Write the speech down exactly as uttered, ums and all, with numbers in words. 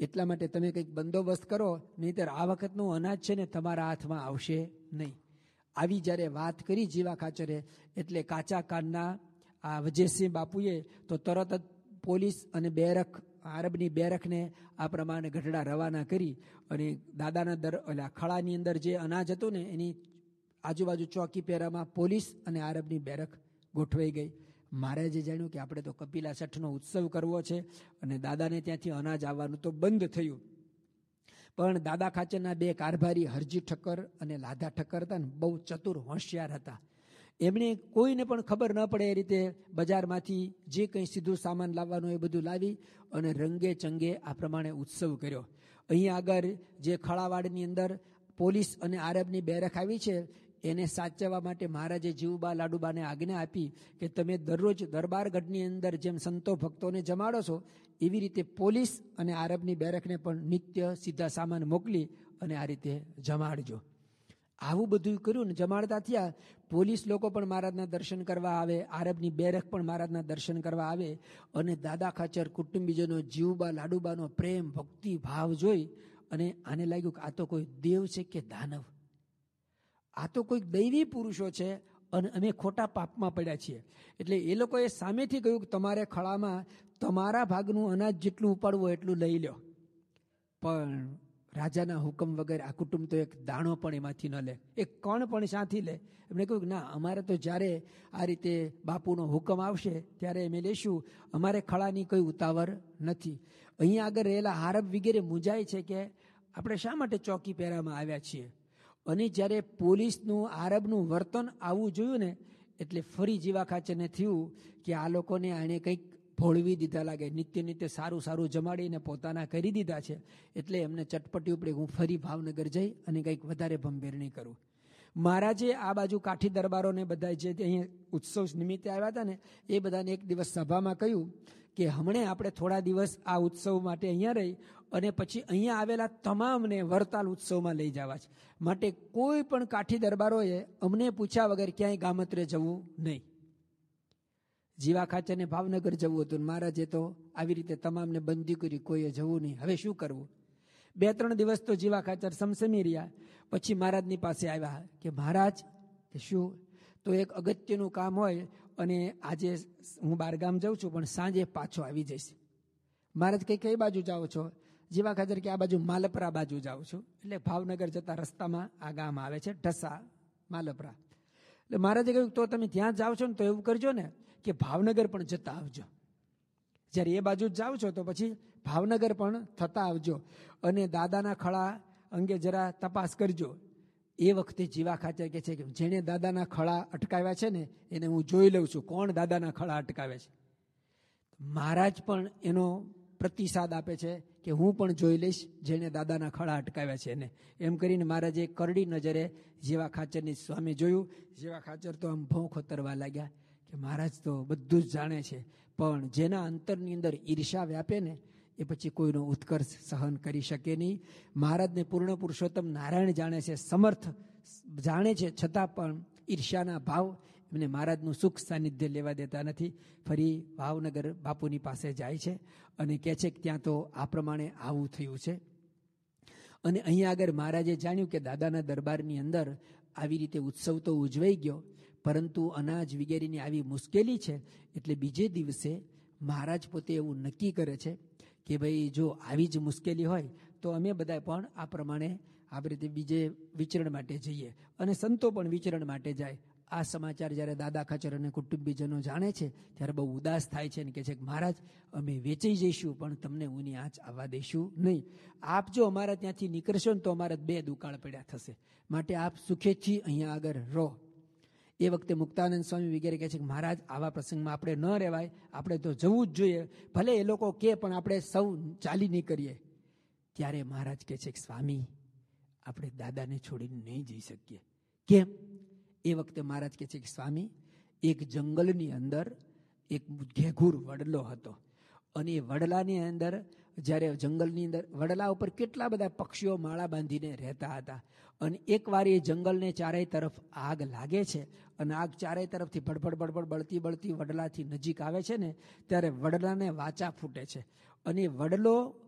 એટલા માટે તમે કંઈક બંદોબસ્ત કરો, નહીંતર આ વખતનું અનાજ છે ને તમારા હાથમાં આવશે નહીં. આવી જ્યારે વાત કરી જીવા ખાચરે એટલે કાચા કાનના આ વજેસિંહ બાપુએ તો તરત જ પોલીસ અને બેરક આરબની બેરકને આ પ્રમાણે ગઢડા રવાના કરી અને દાદાના દર એટલે ખળાની અંદર જે અનાજ હતું ને એની આજુબાજુ ચોકી પેરામાં પોલીસ અને આરબની બેરક ગોઠવાઈ ગઈ. મહારાજે જાણ્યું કે આપણે તો કપિલા છઠનો ઉત્સવ કરવો છે અને દાદાને ત્યાંથી અનાજ આવવાનું તો બંધ થયું. પણ દાદા ખાચરના બે કારભારી હરજી ઠક્કર અને લાધા ઠક્કર હતા ને બહુ ચતુર હોશિયાર હતા. એમણે કોઈને પણ ખબર ન પડે એ રીતે બજારમાંથી જે કંઈ સીધું સામાન લાવવાનું એ બધું લાવી અને રંગે ચંગે આ પ્રમાણે ઉત્સવ કર્યો. અહીંયા આગળ જે ખળાવાડની અંદર પોલીસ અને આરબની બેરક આવી છે એને સાચવવા માટે મહારાજે જીવુબા લાડુબાને આજ્ઞા આપી કે તમે દરરોજ દરબારગઢની અંદર જેમ સંતો ભક્તોને જમાડો છો એવી રીતે પોલીસ અને આરબની બેરકને પણ નિત્ય સીધા સામાન મોકલી અને આ રીતે જમાડજો. આવું બધું કર્યું ને જમાડતા થયા. પોલીસ લોકો પણ મહારાજના દર્શન કરવા આવે, આરબની બેરક પણ મહારાજના દર્શન કરવા આવે અને દાદા ખાચર કુટુંબીજનો જીવુબા લાડુબાનો પ્રેમ ભક્તિ ભાવ જોઈ અને આને લાગ્યું કે આ તો કોઈ દેવ છે કે દાનવ, આ તો કોઈ દૈવી પુરુષો છે અને અમે ખોટા પાપમાં પડ્યા છીએ. એટલે એ લોકોએ સામેથી કહ્યું કે તમારે ખળામાં તમારા ભાગનું અનાજ જેટલું ઉપાડવું એટલું લઈ લો, પણ રાજાના હુકમ વગર આ કુટુંબ તો એક દાણો પણ એમાંથી ન લે, એક કણ પણ શાંથી લે. એમણે કહ્યું કે ના, અમારે તો જ્યારે આ રીતે બાપુનો હુકમ આવશે ત્યારે અમે લેશું, અમારે ખળાની કોઈ ઉતાવળ નથી. અહીંયા આગળ રહેલા આરબ વગેરે મૂંઝાય છે કે આપણે શા માટે ચોકી પહેરામાં આવ્યા છીએ. અને જ્યારે પોલીસનું આરબનું વર્તન આવું જોયું ને એટલે ફરી જીવા ખાચરને થયું કે આ લોકોને આણે કંઈક ભોળવી દીધા લાગે, નિત્ય નિત્ય સારું સારું જમાડીને પોતાના કરી દીધા છે. એટલે એમને ચટપટી ઉપડે, હું ફરી ભાવનગર જઈ અને કંઈક વધારે ભંભેરણી કરું. મહારાજે આ બાજુ કાઠી દરબારોને બધા જે અહીંયા ઉત્સવ નિમિત્તે આવ્યા હતા ને એ બધાને એક દિવસ સભામાં કહ્યું કે હમણે આપણે થોડા દિવસ આ ઉત્સવ માટે અહીંયા રહી અને પછી અહીંયા આવેલા તમામને વરતાલ ઉત્સવમાં લઈ જવા છે. માટે કોઈ પણ કાઠી દરબારોએ અમને પૂછ્યા વગર ક્યાંય ગામત્રે જવું નહીં. જીવા ખાચરને ભાવનગર જવું હતું, મહારાજે તો આવી રીતે તમામને બંધી કરી, કોઈએ જવું નહીં. હવે શું કરવું? બે ત્રણ દિવસ તો જીવા ખાચર સમસમી રહ્યા. પછી મહારાજની પાસે આવ્યા કે મહારાજ કે શું? તો એક અગત્યનું કામ હોય અને આજે હું બારગામ જાઉં છું પણ સાંજે પાછો આવી જઈશ. મહારાજ કઈ કઈ બાજુ જાઓ છો? જીવા ખાચર કે આ બાજુ માલપરા બાજુ જાઉં છું. એટલે ભાવનગર જતા રસ્તામાં આ ગામ આવે છે ઢસા માલપરા. એટલે મહારાજે કહ્યું તો તમે ત્યાં જાઓ છો ને તો એવું કરજો ને કે ભાવનગર પણ જતા આવજો. જ્યારે એ બાજુ જ જાઓ છો તો પછી ભાવનગર પણ થતા આવજો અને દાદાના ખળા અંગે જરા તપાસ કરજો. એ વખતે જીવા ખાચર કહે છે કે જેણે દાદાના ખળા અટકાવ્યા છે ને એને હું જોઈ લઉં છું, કોણ દાદાના ખળા અટકાવે છે. મહારાજ પણ એનો પ્રતિસાદ આપે છે કે હું પણ જોઈ લઈશ જેણે દાદાના ખળા અટકાવ્યા છે એને. એમ કરીને મહારાજે કરડી નજરે જીવા ખાચરની સામે જોયું. જીવા ખાચર તો આમ ભોં ખોતરવા લાગ્યા કે મહારાજ તો બધું જ જાણે છે, પણ જેના અંતરની અંદર ઈર્ષા વ્યાપે ને એ પછી કોઈનો ઉત્કર્ષ સહન કરી શકે નહીં. મહારાજને પૂર્ણ પુરુષોત્તમ નારાયણ જાણે છે, સમર્થ જાણે છે, છતાં પણ ઈર્ષાના ભાવ એમને મહારાજનું સુખ સાનિધ્ય લેવા દેતા નથી. ફરી ભાવનગર બાપુની પાસે જાય છે અને કહે છે કે ત્યાં તો આ પ્રમાણે આવું થયું છે. અને અહીંયા આગળ મહારાજે જાણ્યું કે દાદાના દરબારની અંદર આવી રીતે ઉત્સવ તો ઉજવાઈ ગયો, પરંતુ અનાજ વગેરેની આવી મુશ્કેલી છે. એટલે બીજે દિવસે મહારાજ પોતે એવું નક્કી કરે છે કે ભાઈ જો આવી જ મુશ્કેલી હોય તો અમે બધા પણ આ પ્રમાણે આવી રીતે બીજે વિચરણ માટે જઈએ અને સંતો પણ વિચરણ માટે જાય. આ સમાચાર જ્યારે દાદા ખાચર અને કુટુંબીજનો જાણે છે ત્યારે બહુ ઉદાસ થાય છે અને કહે છે કે મહારાજ અમે વેચાઈ જઈશું પણ તમને ઊની આંચ આવવા દઈશું નહીં. આપ જો અમારા ત્યાંથી નીકળશો ને તો અમારા બે દુકાળ પડ્યા થશે, માટે આપ સુખેથી અહીંયા આગળ રહો. એ વખતે મુક્તાનંદ સ્વામી વગેરે કહે છે કે મહારાજ આવા પ્રસંગમાં આપણે ન રહેવાય, આપણે તો જવું જ જોઈએ, ભલે એ લોકો કે પણ આપણે સૌ ચાલી નહીં કરીએ. ત્યારે મહારાજ કહે છે કે સ્વામી આપણે દાદાને છોડીને નહીં જઈ શકીએ. કેમ? એ વખતે મહારાજ કહે છે કે સ્વામી એક જંગલની અંદર એક ઘેઘૂર વડલો હતો અને એ વડલાની અંદર જ્યારે જંગલની અંદર વડલા ઉપર કેટલા બધા પક્ષીઓ માળા બાંધીને રહેતા હતા અને એકવાર એ જંગલને ચારેય તરફ આગ લાગે છે અને આગ ચારેય તરફથી બળબડ બળબડ બળતી બળતી વડલાથી નજીક આવે છે ને ત્યારે વડલાને વાચા ફૂટે છે અને વડલો